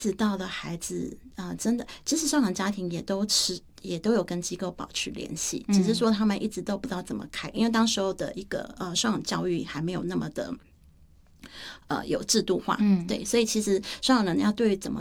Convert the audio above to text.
直到了孩子真的，其实收养家庭也都有跟机构保持联系，只是说他们一直都不知道怎么开，因为当时候的一个收养教育还没有那么的有制度化，对，所以其实收养人要对于怎么